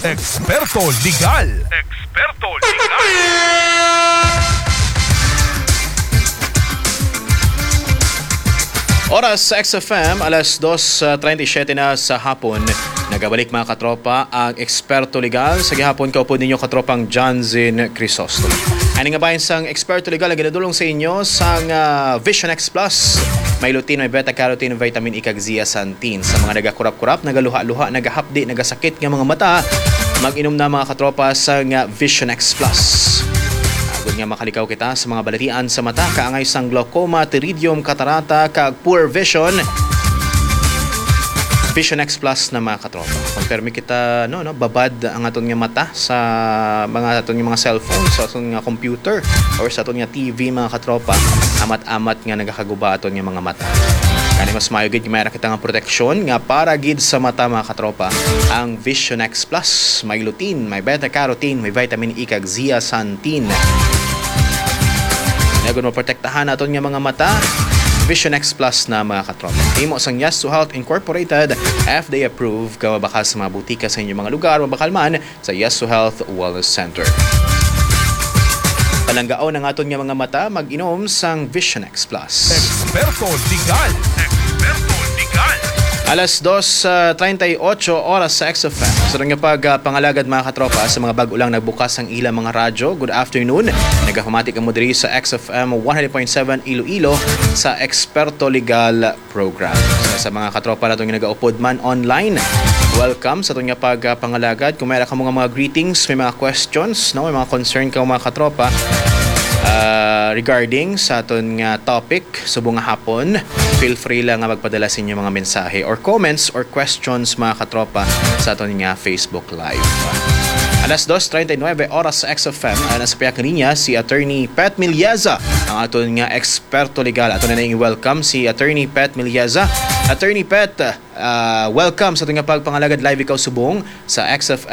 Eksperto Legal. Eksperto Legal. Oras sa XFM, alas 2:37 na sa hapon. Nagabalik mga katropa ang Eksperto Legal. Sa gihapon kaupo ninyo katropang John Zin Crisostomo. Ano nga ba yung sang Eksperto Legal na ginadulong sa inyo sang Vision X Plus? May lutein, may beta-carotene, vitamin E kag zeaxanthin. Sa mga nagakurap-kurap, nagaluha-luha, nagahapdi, nagasakit nga mga mata, mag-inom na mga katropa sang Vision X Plus. Agad nga makalikaw kita sa mga balatian sa mata, kaangay sang glaucoma, pterygium, catarata, kag poor vision. Vision X Plus na mga katropa. Confirm kita babad ang aton nga mata sa mga aton nga mga cellphone, sa aton nga computer or sa aton nga TV mga katropa. Amat-amat nga nagakaguba aton nga mga mata. Kani mas maayo gid mayra kita nga proteksyon nga para gid sa mata mga katropa. Ang Vision X Plus, may lutein, may beta-carotene, may vitamin E kag zeaxanthin. Nagun maprotektahan aton nga mga mata. Vision X Plus na mga katropa. Himo sang Yes to Health Incorporated, FDA approved, mabakal sa mga butika sa inyong mga lugar, mabakal man sa Yes to Health Wellness Center. Palanggaon ang aton nga mga mata, mag-inom sang Vision X Plus. Eksperto Legal. Eksperto Legal. Alas 2:38 oras sa XFM. Sa nga pagpangalagad mga katropa sa mga bago lang nagbukas ang ilang mga radyo. Good afternoon. Nagahumatik ang moderi sa XFM 100.7 Iloilo sa Eksperto Legal program. Sa mga katropa na itong nag-upod man online, welcome sa itong pagpangalagad. Kung mayroon ka mga greetings, may mga questions, may mga concern ka mga katropa, regarding sa aton nga topic subong nga hapon, feel free lang nga magpadala sa inyo mga mensahe or comments or questions mga katropa sa aton nga Facebook Live. Alas 2:39 oras sa XFM, nasa piyak niya si Attorney Pat Milyeza, ang aton nga Eksperto Legal. Aton na i-welcome si Attorney Pat Milyeza. Attorney Pat, welcome sa aton nga pagpangalagad live ikaw subong sa XFM